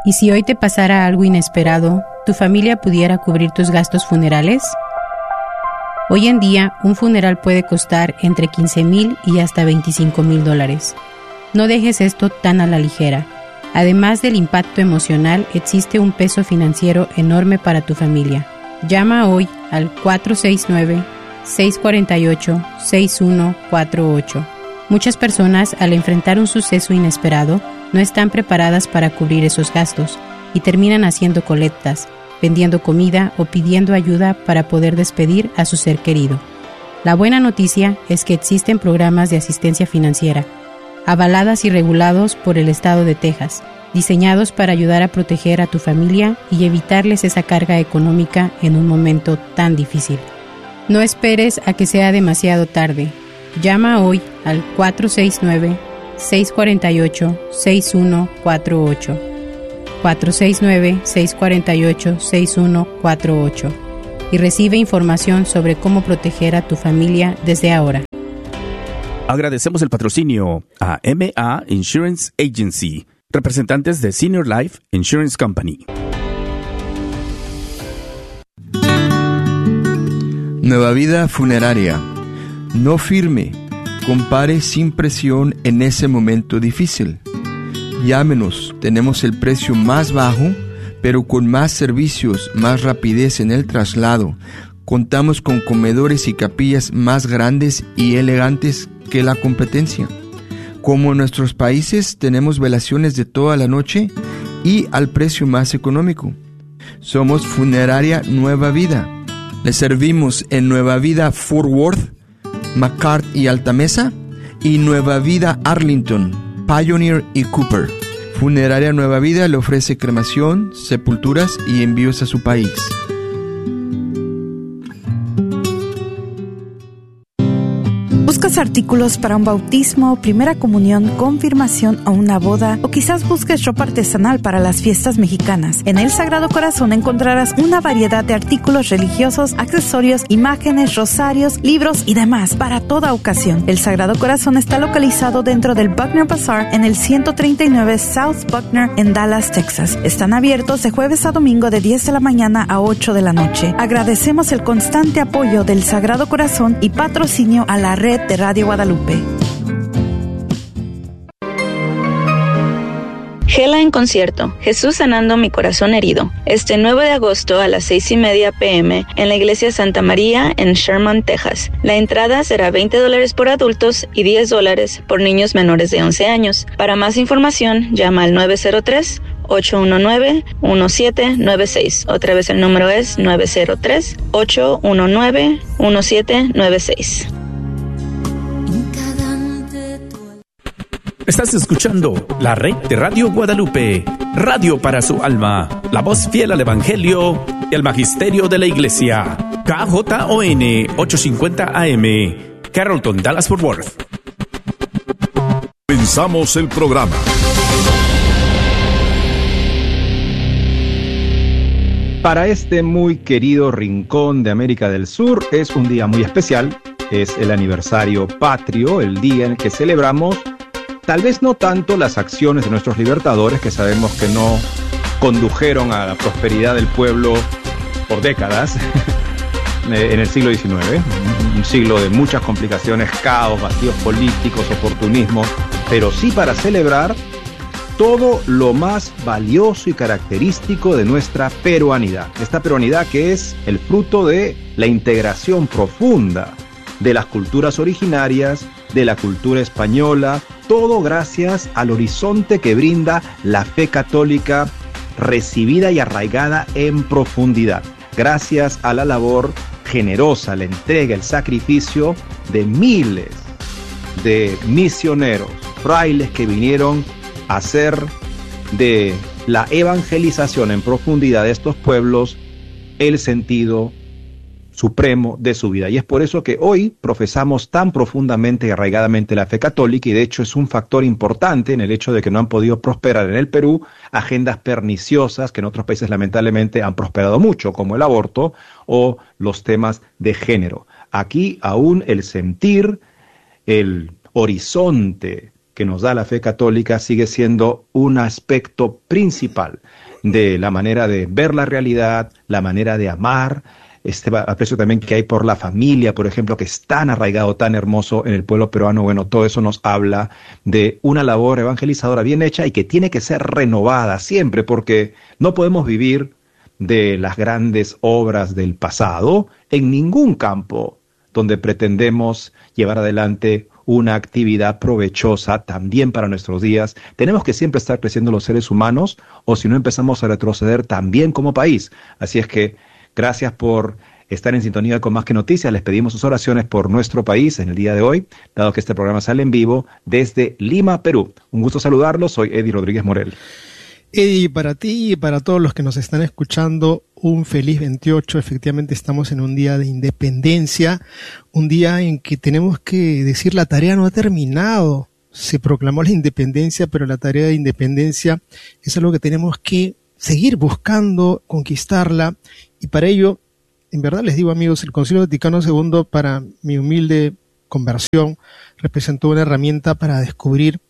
¿Y si hoy te pasara algo inesperado, tu familia pudiera cubrir tus gastos funerales? Hoy en día, un funeral puede costar entre $15,000 y hasta $25,000. No dejes esto tan a la ligera. Además del impacto emocional, existe un peso financiero enorme para tu familia. Llama hoy al 469-648-6148. Muchas personas, al enfrentar un suceso inesperado, no están preparadas para cubrir esos gastos y terminan haciendo colectas, vendiendo comida o pidiendo ayuda para poder despedir a su ser querido. La buena noticia es que existen programas de asistencia financiera, avaladas y regulados por el estado de Texas, diseñados para ayudar a proteger a tu familia y evitarles esa carga económica en un momento tan difícil. No esperes a que sea demasiado tarde. Llama hoy al 469-648-6148. 469-648-6148 y recibe información sobre cómo proteger a tu familia desde ahora. Agradecemos el patrocinio a MA Insurance Agency, representantes de Senior Life Insurance Company. Nueva Vida Funeraria. No firme, compare sin presión en ese momento difícil. Llámenos, tenemos el precio más bajo, pero con más servicios, más rapidez en el traslado. Contamos con comedores y capillas más grandes y elegantes que la competencia. Como en nuestros países, tenemos velaciones de toda la noche y al precio más económico. Somos Funeraria Nueva Vida. Les servimos en Nueva Vida Fort Worth, McCart y Altamesa, y Nueva Vida Arlington, Pioneer y Cooper. Funeraria Nueva Vida le ofrece cremación, sepulturas y envíos a su país. ¿Buscas artículos para un bautismo, primera comunión, confirmación o una boda? O quizás busques ropa artesanal para las fiestas mexicanas. En El Sagrado Corazón encontrarás una variedad de artículos religiosos, accesorios, imágenes, rosarios, libros y demás para toda ocasión. El Sagrado Corazón está localizado dentro del Buckner Bazaar en el 139 South Buckner en Dallas, Texas. Están abiertos de jueves a domingo de 10 de la mañana a 8 de la noche. Agradecemos el constante apoyo del Sagrado Corazón y patrocinio a la red de Radio Guadalupe. Gela en concierto, Jesús sanando mi corazón herido, este 9 de agosto a las 6:30 p.m. en la Iglesia Santa María en Sherman, Texas. La entrada será $20 por adultos y $10 por niños menores de 11 años. Para más información, llama al 903-819-1796. Otra vez el número es 903-819-1796. Estás escuchando la red de Radio Guadalupe, radio para su alma, la voz fiel al Evangelio y al Magisterio de la Iglesia. KJON 850 AM, Carrollton, Dallas, Fort Worth. Comenzamos el programa. Para este muy querido rincón de América del Sur es un día muy especial. Es el aniversario patrio, el día en el que celebramos tal vez no tanto las acciones de nuestros libertadores, que sabemos que no condujeron a la prosperidad del pueblo por décadas, en el siglo XIX, un siglo de muchas complicaciones, caos, vacíos políticos, oportunismo, pero sí para celebrar todo lo más valioso y característico de nuestra peruanidad. Esta peruanidad que es el fruto de la integración profunda de las culturas originarias, de la cultura española, todo gracias al horizonte que brinda la fe católica recibida y arraigada en profundidad, gracias a la labor generosa, la entrega, el sacrificio de miles de misioneros, frailes que vinieron a hacer de la evangelización en profundidad de estos pueblos el sentido supremo de su vida. Y es por eso que hoy profesamos tan profundamente y arraigadamente la fe católica, y de hecho es un factor importante en el hecho de que no han podido prosperar en el Perú agendas perniciosas que en otros países lamentablemente han prosperado mucho, como el aborto o los temas de género. Aquí aún el sentir, el horizonte que nos da la fe católica sigue siendo un aspecto principal de la manera de ver la realidad, la manera de amar, este aprecio también que hay por la familia, por ejemplo, que es tan arraigado, tan hermoso en el pueblo peruano. Bueno, todo eso nos habla de una labor evangelizadora bien hecha y que tiene que ser renovada siempre, porque no podemos vivir de las grandes obras del pasado en ningún campo donde pretendemos llevar adelante una actividad provechosa también para nuestros días. Tenemos que siempre estar creciendo los seres humanos, o si no empezamos a retroceder también como país. Así es que gracias por estar en sintonía con Más que Noticias. Les pedimos sus oraciones por nuestro país en el día de hoy, dado que este programa sale en vivo desde Lima, Perú. Un gusto saludarlos, soy Eddie Rodríguez Morel. Eddie, para ti y para todos los que nos están escuchando, un feliz 28. Efectivamente estamos en un día de independencia, un día en que tenemos que decir la tarea no ha terminado. Se proclamó la independencia, pero la tarea de independencia es algo que tenemos que seguir buscando, conquistarla, y para ello, en verdad les digo, amigos, el Concilio Vaticano II, para mi humilde conversión, representó una herramienta para descubrir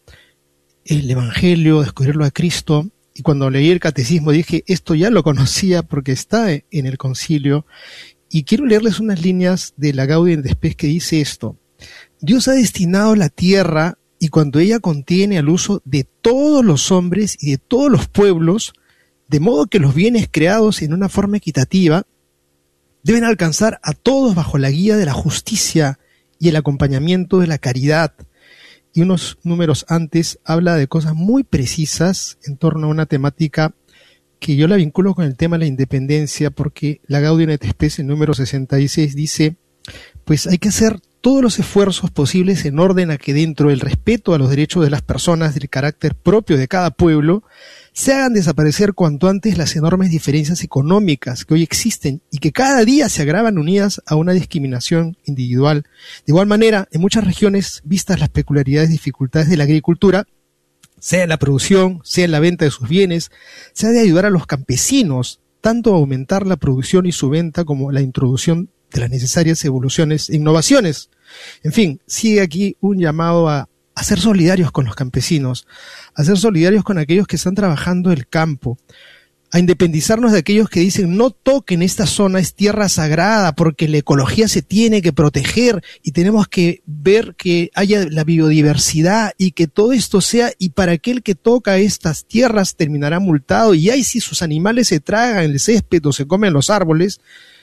el Evangelio, descubrirlo a Cristo. Y cuando leí el catecismo dije, esto ya lo conocía porque está en el concilio. Y quiero leerles unas líneas de la Gaudium et Spes que dice esto: Dios ha destinado la tierra, y cuando ella contiene, al uso de todos los hombres y de todos los pueblos, de modo que los bienes creados en una forma equitativa deben alcanzar a todos bajo la guía de la justicia y el acompañamiento de la caridad. Y unos números antes habla de cosas muy precisas en torno a una temática que yo la vinculo con el tema de la independencia, porque la Gaudium et Spes, en número 66, dice, pues hay que hacer todos los esfuerzos posibles en orden a que, dentro del respeto a los derechos de las personas, del carácter propio de cada pueblo, se hagan desaparecer cuanto antes las enormes diferencias económicas que hoy existen y que cada día se agravan unidas a una discriminación individual. De igual manera, en muchas regiones, vistas las peculiaridades y dificultades de la agricultura, sea en la producción, sea en la venta de sus bienes, se ha de ayudar a los campesinos tanto a aumentar la producción y su venta como la introducción de las necesarias evoluciones e innovaciones. En fin, sigue aquí un llamado a ser solidarios con los campesinos, a ser solidarios con aquellos que están trabajando el campo, a independizarnos de aquellos que dicen no toquen esta zona, es tierra sagrada porque la ecología se tiene que proteger y tenemos que ver que haya la biodiversidad y que todo esto sea, y para aquel que toca estas tierras terminará multado, y ahí si sus animales se tragan el césped o se comen los árboles.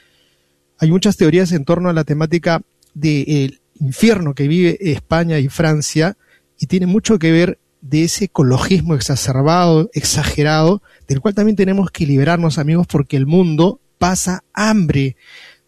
Hay muchas teorías en torno a la temática del infierno que vive España y Francia, y tiene mucho que ver de ese ecologismo exacerbado, exagerado, del cual también tenemos que liberarnos, amigos, porque el mundo pasa hambre.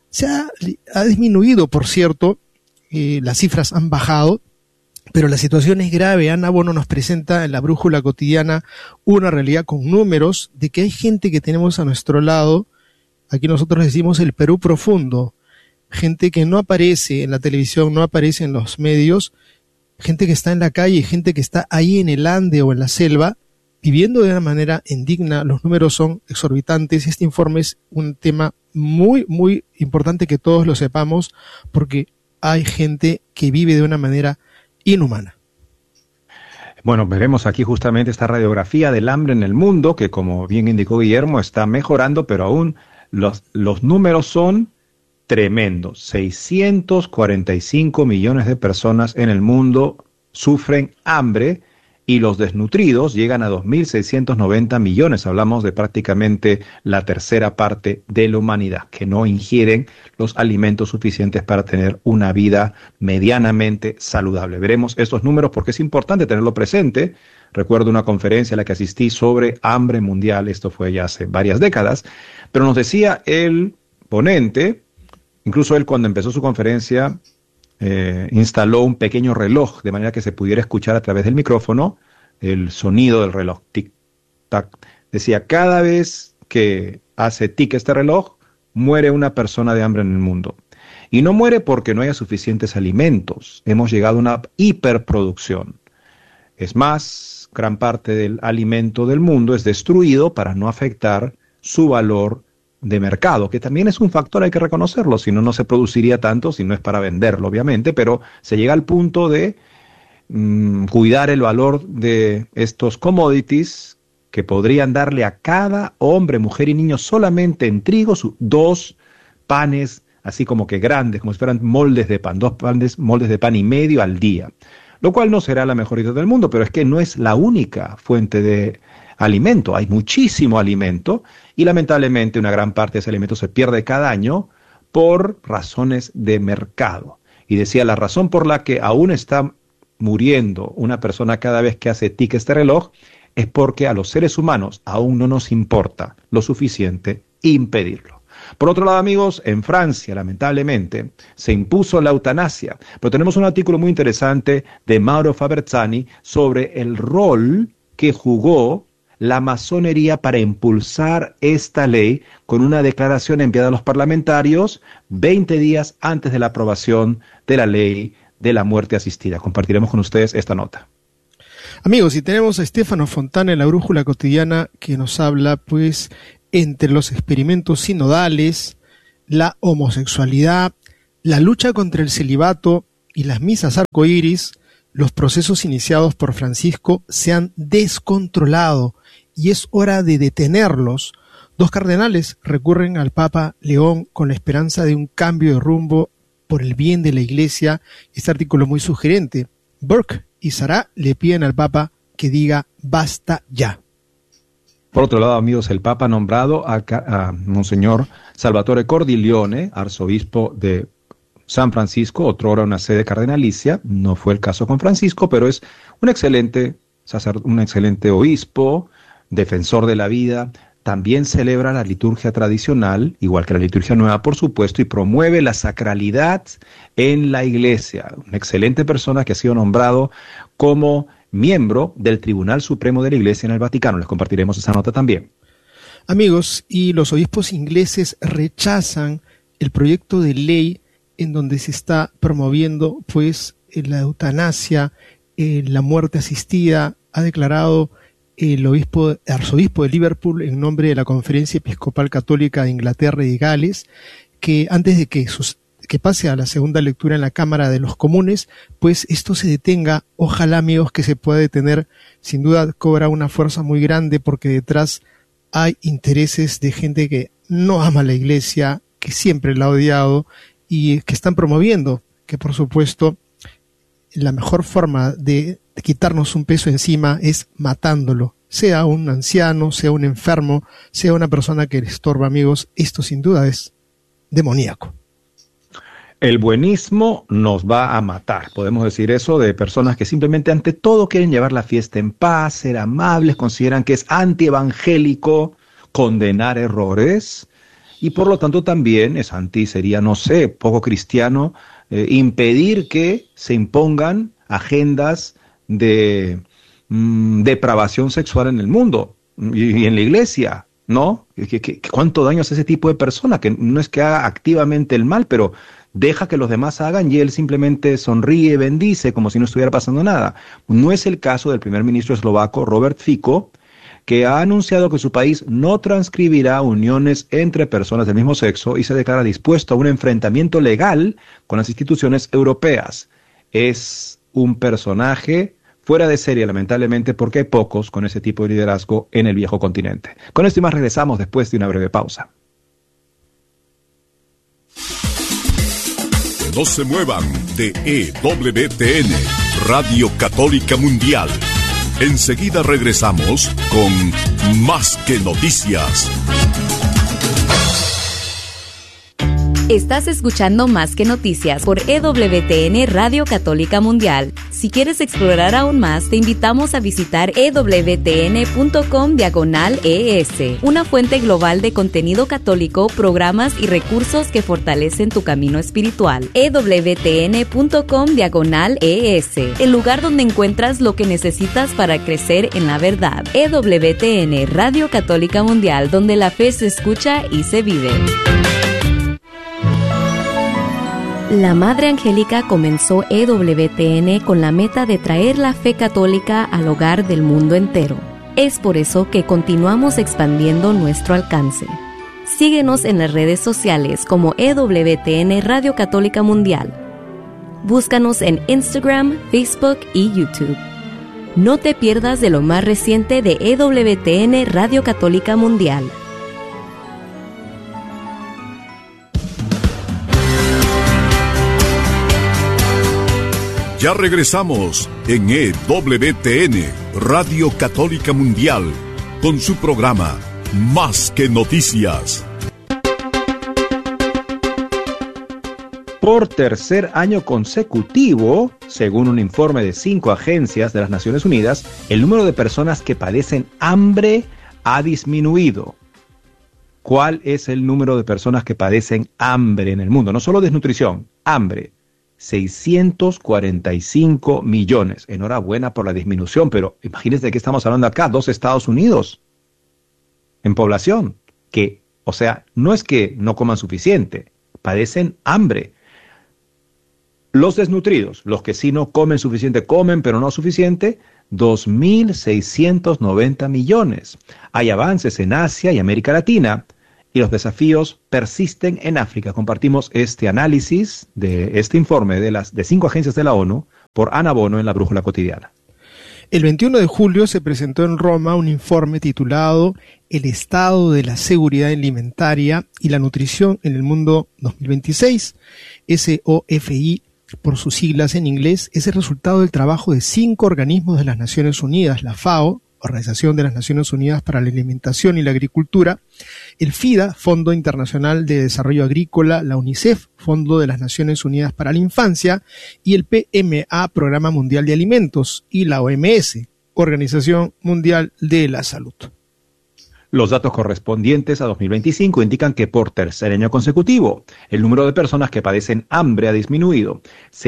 Ha disminuido, por cierto, las cifras han bajado, pero la situación es grave. Ana Bono nos presenta en la brújula cotidiana una realidad con números de que hay gente que tenemos a nuestro lado. Aquí nosotros decimos el Perú profundo, gente que no aparece en la televisión, no aparece en los medios, gente que está en la calle, gente que está ahí en el Ande o en la selva, viviendo de una manera indigna. Los números son exorbitantes. Este informe es un tema muy, muy importante que todos lo sepamos, porque hay gente que vive de una manera inhumana. Bueno, veremos aquí justamente esta radiografía del hambre en el mundo, que como bien indicó Guillermo, está mejorando, pero aún los números son tremendos. 645 millones de personas en el mundo sufren hambre y los desnutridos llegan a 2.690 millones. Hablamos de prácticamente la tercera parte de la humanidad que no ingieren los alimentos suficientes para tener una vida medianamente saludable. Veremos estos números porque es importante tenerlo presente. Recuerdo una conferencia a la que asistí sobre hambre mundial. Esto fue ya hace varias décadas, pero nos decía el ponente, incluso él cuando empezó su conferencia instaló un pequeño reloj de manera que se pudiera escuchar a través del micrófono el sonido del reloj, tic, tac. Decía, cada vez que hace tic este reloj, muere una persona de hambre en el mundo. Y no muere porque no haya suficientes alimentos. Hemos llegado a una hiperproducción. Es más, gran parte del alimento del mundo es destruido para no afectar su valor de mercado, que también es un factor, hay que reconocerlo, si no, no se produciría tanto, si no es para venderlo, obviamente, pero se llega al punto de cuidar el valor de estos commodities que podrían darle a cada hombre, mujer y niño solamente en trigo 2 panes, así como que grandes, como si fueran moldes de pan, 2 moldes de pan y medio al día, lo cual no será la mejor idea del mundo, pero es que no es la única fuente de alimento, hay muchísimo alimento y lamentablemente una gran parte de ese alimento se pierde cada año por razones de mercado. Y decía, la razón por la que aún está muriendo una persona cada vez que hace tic este reloj es porque a los seres humanos aún no nos importa lo suficiente impedirlo. Por otro lado, amigos, en Francia, lamentablemente, se impuso la eutanasia, pero tenemos un artículo muy interesante de Mauro Faberzani sobre el rol que jugó la masonería para impulsar esta ley con una declaración enviada a los parlamentarios 20 días antes de la aprobación de la ley de la muerte asistida. Compartiremos con ustedes esta nota. Amigos, y tenemos a Stefano Fontana en la Brújula Cotidiana que nos habla, pues, entre los experimentos sinodales, la homosexualidad, la lucha contra el celibato y las misas arcoíris, los procesos iniciados por Francisco se han descontrolado y es hora de detenerlos. 2 cardenales recurren al Papa León con la esperanza de un cambio de rumbo por el bien de la Iglesia. Este artículo es muy sugerente. Burke y Sarah le piden al Papa que diga basta ya. Por otro lado, amigos, el Papa ha nombrado a Monseñor Salvatore Cordileone, arzobispo de San Francisco, otrora una sede cardenalicia. No fue el caso con Francisco, pero es un excelente obispo, defensor de la vida. También celebra la liturgia tradicional, igual que la liturgia nueva, por supuesto, y promueve la sacralidad en la Iglesia. Una excelente persona que ha sido nombrado como miembro del Tribunal Supremo de la Iglesia en el Vaticano. Les compartiremos esa nota también. Amigos, y los obispos ingleses rechazan el proyecto de ley en donde se está promoviendo, pues, la eutanasia, la muerte asistida. Ha declarado el arzobispo de Liverpool, en nombre de la Conferencia Episcopal Católica de Inglaterra y de Gales, que antes de que pase a la segunda lectura en la Cámara de los Comunes, pues esto se detenga. Ojalá, amigos, que se pueda detener. Sin duda cobra una fuerza muy grande porque detrás hay intereses de gente que no ama la Iglesia, que siempre la ha odiado y que están promoviendo que, por supuesto, la mejor forma de quitarnos un peso encima es matándolo, sea un anciano, sea un enfermo, sea una persona que le estorba, amigos. Esto sin duda es demoníaco. El buenismo nos va a matar, podemos decir eso, de personas que simplemente ante todo quieren llevar la fiesta en paz, ser amables, consideran que es antievangélico condenar errores y por lo tanto también sería, no sé, poco cristiano impedir que se impongan agendas de depravación sexual en el mundo y en la Iglesia, ¿no? ¿Cuánto daño hace ese tipo de persona? Que no es que haga activamente el mal, pero deja que los demás hagan y él simplemente sonríe, bendice, como si no estuviera pasando nada. No es el caso del primer ministro eslovaco, Robert Fico, que ha anunciado que su país no transcribirá uniones entre personas del mismo sexo y se declara dispuesto a un enfrentamiento legal con las instituciones europeas. Es un personaje fuera de serie, lamentablemente, porque hay pocos con ese tipo de liderazgo en el viejo continente. Con esto y más regresamos después de una breve pausa. No se muevan de EWTN, Radio Católica Mundial. Enseguida regresamos con Más que Noticias. Estás escuchando Más que Noticias por EWTN Radio Católica Mundial. Si quieres explorar aún más, te invitamos a visitar ewtn.com/ES, una fuente global de contenido católico, programas y recursos que fortalecen tu camino espiritual. ewtn.com/ES, el lugar donde encuentras lo que necesitas para crecer en la verdad. EWTN Radio Católica Mundial, donde la fe se escucha y se vive. La Madre Angélica comenzó EWTN con la meta de traer la fe católica al hogar del mundo entero. Es por eso que continuamos expandiendo nuestro alcance. Síguenos en las redes sociales como EWTN Radio Católica Mundial. Búscanos en Instagram, Facebook y YouTube. No te pierdas de lo más reciente de EWTN Radio Católica Mundial. Ya regresamos en EWTN Radio Católica Mundial con su programa Más que Noticias. Por tercer año consecutivo, según un informe de 5 agencias de las Naciones Unidas, el número de personas que padecen hambre ha disminuido. ¿Cuál es el número de personas que padecen hambre en el mundo? No solo desnutrición, hambre. 645 millones. Enhorabuena por la disminución, pero imagínense de qué estamos hablando acá, 2 Estados Unidos en población, que, o sea, no es que no coman suficiente, padecen hambre. Los desnutridos, los que sí no comen suficiente, comen pero no suficiente, 2.690 millones. Hay avances en Asia y América Latina y los desafíos persisten en África. Compartimos este análisis de este informe de 5 agencias de la ONU por Ana Bono en la Brújula Cotidiana. El 21 de julio se presentó en Roma un informe titulado El estado de la seguridad alimentaria y la nutrición en el mundo 2026, SOFI por sus siglas en inglés. Es el resultado del trabajo de 5 organismos de las Naciones Unidas, la FAO, Organización de las Naciones Unidas para la Alimentación y la Agricultura, el FIDA, Fondo Internacional de Desarrollo Agrícola, la UNICEF, Fondo de las Naciones Unidas para la Infancia, y el PMA, Programa Mundial de Alimentos, y la OMS, Organización Mundial de la Salud. Los datos correspondientes a 2025 indican que por tercer año consecutivo, el número de personas que padecen hambre ha disminuido.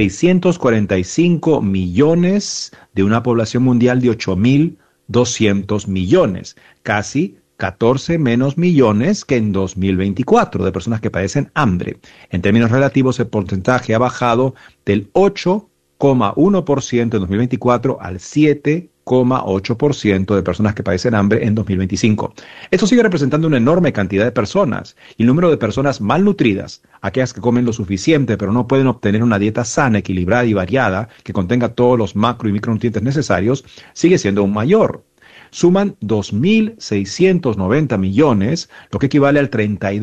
645 millones de una población mundial de 8.200 millones, casi 14 menos millones que en 2024 de personas que padecen hambre. En términos relativos, el porcentaje ha bajado del 8,1% en 2024 al 7,8% de personas que padecen hambre en 2025. Esto sigue representando una enorme cantidad de personas, y el número de personas malnutridas, aquellas que comen lo suficiente pero no pueden obtener una dieta sana, equilibrada y variada que contenga todos los macro y micronutrientes necesarios, sigue siendo aún mayor. Suman 2.690 millones, lo que equivale al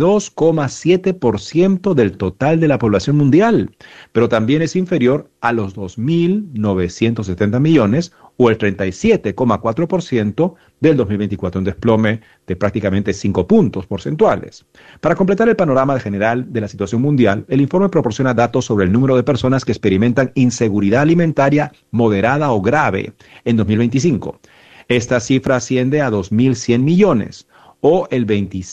32,7% del total de la población mundial, pero también es inferior a los 2.970 millones o el 37,4% del 2024, un desplome de prácticamente 5 puntos porcentuales. Para completar el panorama general de la situación mundial, el informe proporciona datos sobre el número de personas que experimentan inseguridad alimentaria moderada o grave en 2025. Esta cifra asciende a 2.100 millones, o el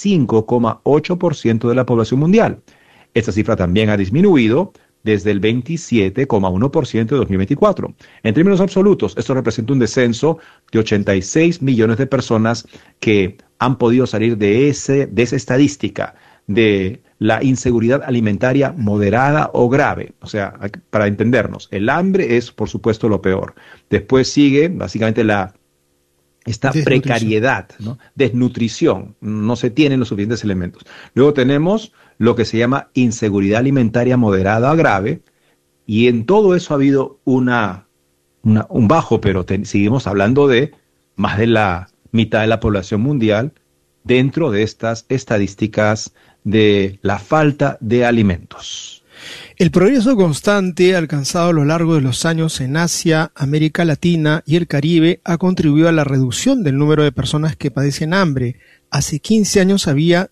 25,8% de la población mundial. Esta cifra también ha disminuido desde el 27,1% de 2024. En términos absolutos, esto representa un descenso de 86 millones de personas que han podido salir de esa estadística de la inseguridad alimentaria moderada o grave. O sea, para entendernos, el hambre es, por supuesto, lo peor. Después sigue, básicamente, esta precariedad, ¿no? Desnutrición, no se tienen los suficientes elementos. Luego tenemos lo que se llama inseguridad alimentaria moderada o grave, y en todo eso ha habido un bajo, pero seguimos hablando de más de la mitad de la población mundial dentro de estas estadísticas de la falta de alimentos. El progreso constante alcanzado a lo largo de los años en Asia, América Latina y el Caribe ha contribuido a la reducción del número de personas que padecen hambre. Hace 15 años había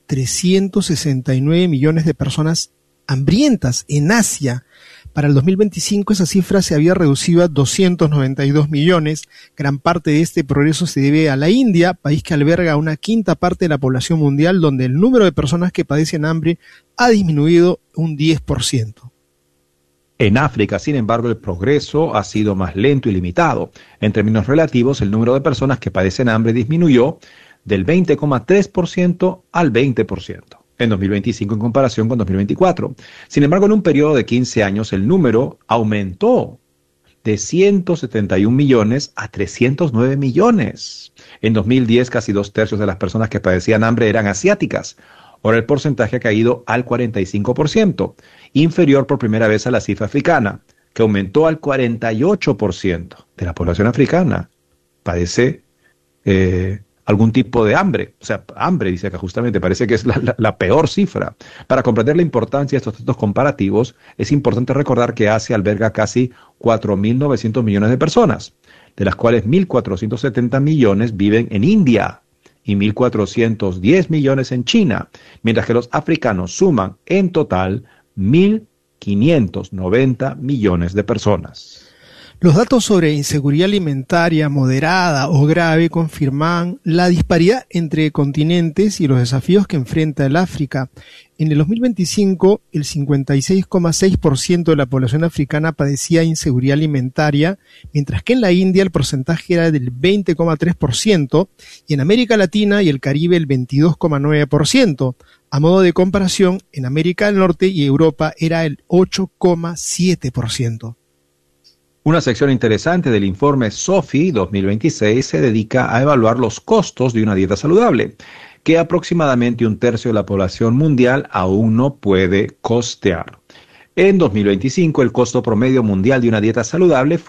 369 millones de personas hambrientas en Asia. Para el 2025 esa cifra se había reducido a 292 millones. Gran parte de este progreso se debe a la India, país que alberga una quinta parte de la población mundial, donde el número de personas que padecen hambre ha disminuido un 10%. En África, sin embargo, el progreso ha sido más lento y limitado. En términos relativos, el número de personas que padecen hambre disminuyó del 20,3% al 20% en 2025 en comparación con 2024. Sin embargo, en un periodo de 15 años, el número aumentó de 171 millones a 309 millones. En 2010, casi 2/3 de las personas que padecían hambre eran asiáticas. Ahora el porcentaje ha caído al 45%, inferior por primera vez a la cifra africana. que aumentó al 48% de la población africana padece algún tipo de hambre. O sea, hambre, dice acá justamente, parece que es la peor cifra. Para comprender la importancia de estos datos comparativos, es importante recordar que Asia alberga casi 4.900 millones de personas, de las cuales 1.470 millones viven en India y 1.410 millones en China, mientras que los africanos suman en total 1.590 millones de personas. Los datos sobre inseguridad alimentaria moderada o grave confirman la disparidad entre continentes y los desafíos que enfrenta el África. En el 2025, el 56,6% de la población africana padecía inseguridad alimentaria, mientras que en la India el porcentaje era del 20,3% y en América Latina y el Caribe el 22,9%. A modo de comparación, en América del Norte y Europa era el 8,7%. Una sección interesante del informe SOFI 2026 se dedica a evaluar los costos de una dieta saludable, que aproximadamente 1/3 de la población mundial aún no puede costear. En 2025, el costo promedio mundial de una dieta saludable fue